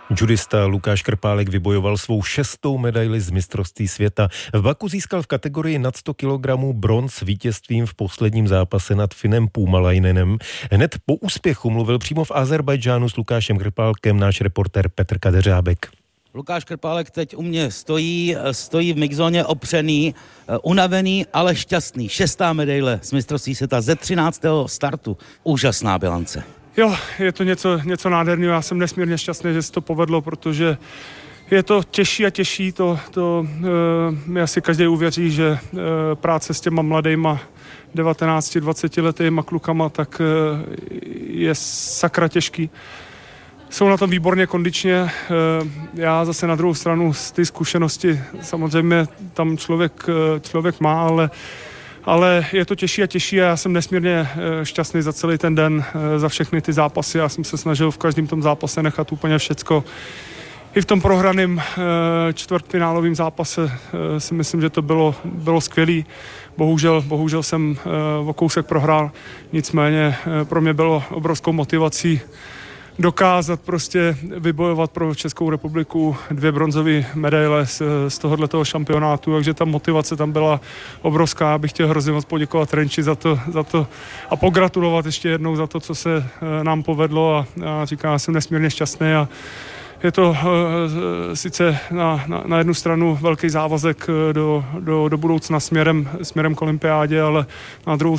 Judista Lukáš Krpálek vybojoval svou 6. medaili z mistrovství světa. V Baku získal v kategorii nad 100 kg bronz vítězstvím v posledním zápase nad Finem Půmalajnenem. Hned po úspěchu mluvil přímo v Azerbajdžánu s Lukášem Krpálkem náš reportér Petr Kadeřábek. Lukáš Krpálek teď u mě stojí v mixzóně opřený, unavený, ale šťastný. 6. medaile z mistrovství světa ze 13. startu. Úžasná bilance. Jo, je to něco nádherného. Já jsem nesmírně šťastný, že se to povedlo, protože je to těžší a těžší. To mi asi každý uvěří, že práce s těma mladejma 19-20 letýma klukama tak je sakra těžký. Jsou na tom výborně kondičně. Já zase na druhou stranu z ty zkušenosti samozřejmě tam člověk má, ale je to těžší a těžší a já jsem nesmírně šťastný za celý ten den, za všechny ty zápasy. Já jsem se snažil v každém tom zápase nechat úplně všecko. I v tom prohraném čtvrtfinálovém zápase si myslím, že to bylo skvělý. Bohužel jsem o kousek prohrál, nicméně pro mě bylo obrovskou motivací dokázat prostě vybojovat pro Českou republiku 2 bronzové medaile z tohoto šampionátu, takže ta motivace tam byla obrovská. Já bych chtěl hrozně moc poděkovat Renči za to a pogratulovat ještě jednou za to, co se nám povedlo a říkám, já jsem nesmírně šťastný a je to sice na jednu stranu velký závazek do budoucna směrem k olympiádě, ale na druhou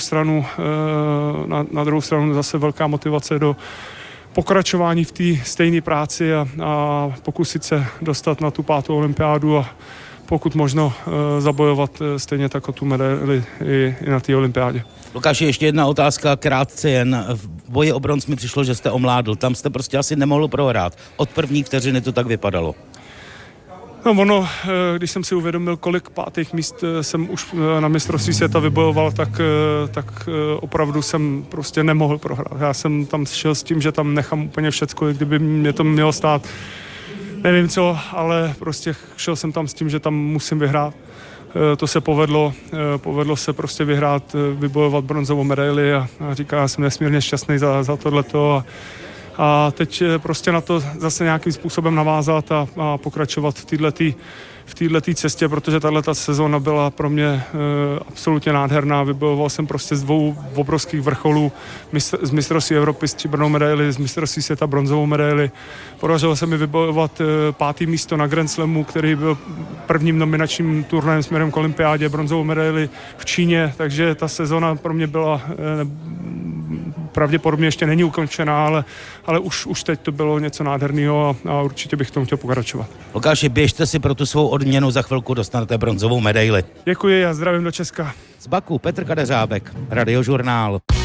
stranu zase velká motivace do pokračování v té stejné práci a pokusit se dostat na tu 5. olympiádu a pokud možno zabojovat stejně tak o tu medaili i na té olympiádě. Lukáši, ještě jedna otázka, krátce jen. V boji o bronz mi přišlo, že jste omládl. Tam jste prostě asi nemohl prohrát. Od první vteřiny to tak vypadalo. No když jsem si uvědomil, kolik 5. míst jsem už na mistrovství světa vybojoval, tak opravdu jsem prostě nemohl prohrát. Já jsem tam šel s tím, že tam nechám úplně všecko, i kdyby mě to mělo stát nevím co, ale prostě šel jsem tam s tím, že tam musím vyhrát. To se povedlo se prostě vyhrát, vybojovat bronzovou medaili a říkám, já jsem nesmírně šťastný za tohleto a teď prostě na to zase nějakým způsobem navázat a pokračovat v této cestě, protože tato sezóna byla pro mě absolutně nádherná. Vybojoval jsem prostě z 2 obrovských vrcholů, z mistrovství Evropy stříbrnou medaili, z mistrovství světa bronzovou medaili. Podařilo se mi vybojovat 5. místo na Grand Slamu, který byl prvním nominačním turnajem směrem k olympiádě, bronzovou medaili v Číně, takže ta sezóna pro mě byla pravděpodobně ještě není ukončená, ale už teď to bylo něco nádherného a určitě bych tomu chtěl pokračovat. Lukáši, běžte si pro tu svou odměnu, za chvilku dostanete bronzovou medaili. Děkuji a zdravím do Česka. Z Baku Petr Kadeřábek, Radiožurnál.